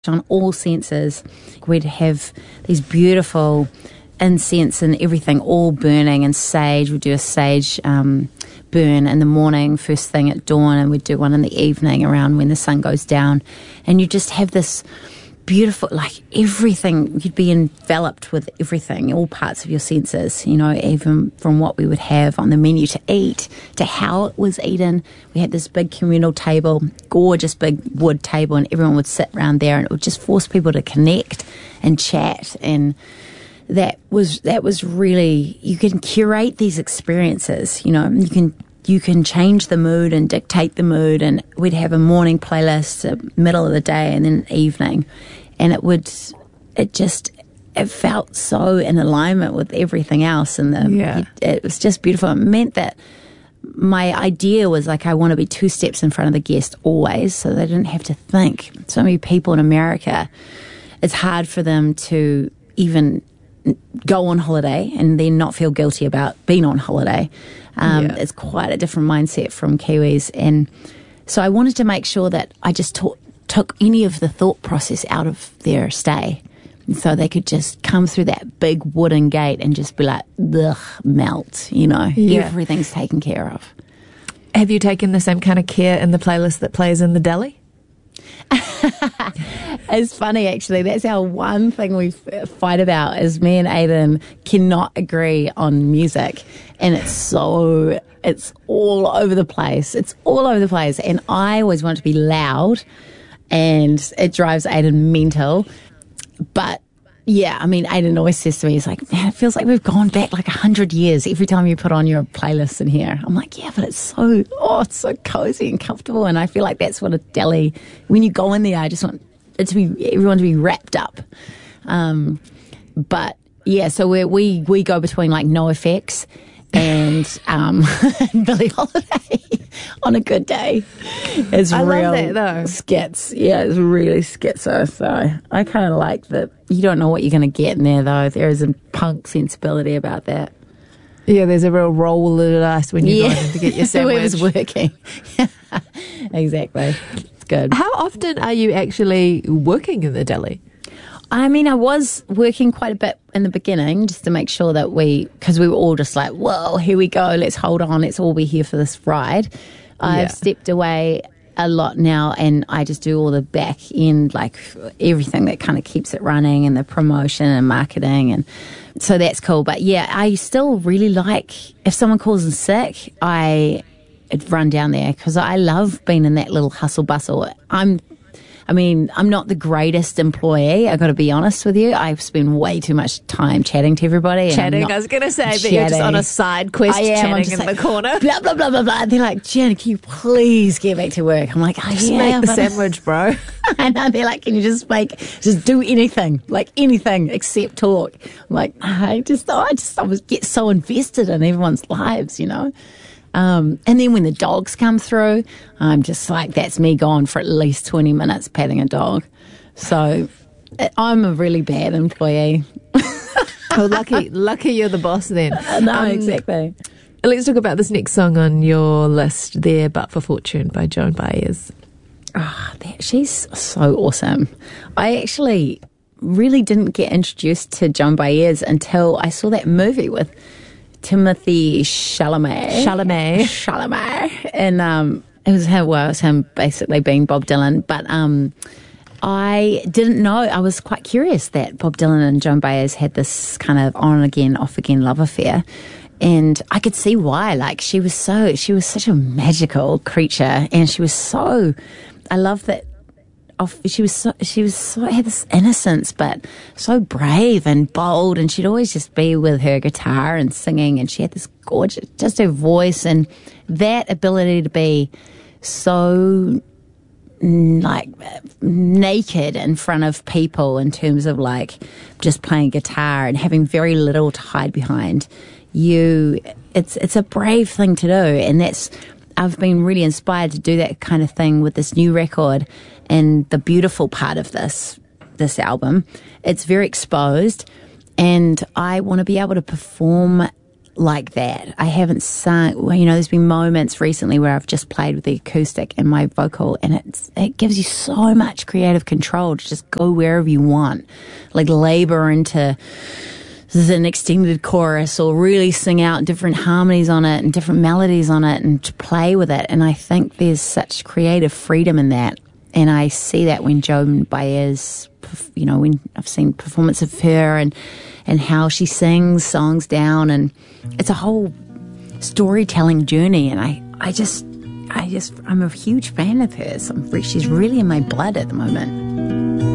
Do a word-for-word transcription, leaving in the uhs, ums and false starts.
on all senses. We'd have these beautiful incense and everything all burning, and sage. We'd do a sage um, burn in the morning, first thing at dawn, and we'd do one in the evening around when the sun goes down. And you just have this beautiful, like everything, you'd be enveloped with everything, all parts of your senses, you know, even from what we would have on the menu to eat to how it was eaten. We had this big communal table, gorgeous big wood table, and everyone would sit around there, and it would just force people to connect and chat. And that was that was really, you can curate these experiences, you know, you can you can change the mood and dictate the mood. And we'd have a morning playlist, a middle of the day, and then an evening. And it would, it just, it felt so in alignment with everything else. And the, yeah. it, it was just beautiful. It meant that my idea was like, I want to be two steps in front of the guest always, so they didn't have to think. So many people in America, it's hard for them to even go on holiday and then not feel guilty about being on holiday. Um, yeah. It's quite a different mindset from Kiwis. And so I wanted to make sure that I just taught, took any of the thought process out of their stay. And so they could just come through that big wooden gate and just be like, ugh, melt, you know, yeah. everything's taken care of. Have you taken the same kind of care in the playlist that plays in the deli? It's funny, actually. That's our one thing we fight about, is me and Aiden cannot agree on music. And it's so, it's all over the place. It's all over the place. And I always want it to be loud, and it drives Aiden mental. But yeah, I mean, Aiden always says to me, he's like, man, it feels like we've gone back like a hundred years every time you put on your playlist in here. I'm like, yeah, but it's so, oh, it's so cozy and comfortable. And I feel like that's what a deli, when you go in there, I just want it to be, everyone to be wrapped up. Um, but yeah, so we we we go between like NoFX and um, Billie Holiday on a good day. It's I real love that, though. skits. Yeah, it's really schizo. So I kind of like that. You don't know what you're going to get in there, though. There is a punk sensibility about that. Yeah, there's a real roll of the dice when you yeah. go in to get your sandwich. Whoever's working. Exactly. It's good. How often are you actually working in the deli? I mean, I was working quite a bit in the beginning just to make sure that we, because we were all just like, whoa, here we go, let's hold on, let's all be here for this ride. I've Yeah. stepped away a lot now, and I just do all the back end, like everything that kind of keeps it running, and the promotion and marketing, and so that's cool. But yeah, I still really like, if someone calls in sick, I run down there because I love being in that little hustle bustle. I'm I mean, I'm not the greatest employee, I got to be honest with you. I spend way too much time chatting to everybody. And Chatting, not I was going to say, but chatting. you're just on a side quest I am, I'm chatting just in like, the corner. Blah, blah, blah, blah, blah. They're like, Jen, can you please get back to work? I'm like, oh, Just yeah. make the but- sandwich, bro. And they're like, can you just make, just do anything, like anything except talk. I'm like, I just, oh, I just, I was get so invested in everyone's lives, you know. Um, and then when the dogs come through, I'm just like, that's me gone for at least twenty minutes patting a dog. So I'm a really bad employee. Oh, lucky, lucky you're the boss then. No, Um, exactly. Let's talk about this next song on your list there, But for Fortune by Joan Baez. Oh, that, she's so awesome. I actually really didn't get introduced to Joan Baez until I saw that movie with Timothy Chalamet. Chalamet. Chalamet. And um, it was him, well, it was him basically being Bob Dylan. But um, I didn't know, I was quite curious that Bob Dylan and Joan Baez had this kind of on again, off again love affair. And I could see why. Like, she was so, she was such a magical creature. And she was so, I love that. Off, she was so, she was so, had this innocence, but so brave and bold. And she'd always just be with her guitar and singing. And she had this gorgeous, just her voice and that ability to be so like naked in front of people in terms of like just playing guitar and having very little to hide behind. You, it's it's a brave thing to do, and that's, I've been really inspired to do that kind of thing with this new record. And the beautiful part of this this album, it's very exposed, and I want to be able to perform like that. I haven't sung, well, you know, there's been moments recently where I've just played with the acoustic and my vocal, and it's, it gives you so much creative control to just go wherever you want, like labor into an extended chorus or really sing out different harmonies on it and different melodies on it and to play with it. And I think there's such creative freedom in that. And I see that when Joan Baez, you know, when I've seen performance of her and, and how she sings songs down, and it's a whole storytelling journey. And I, I just, I just, I'm a huge fan of hers. I'm, she's really in my blood at the moment.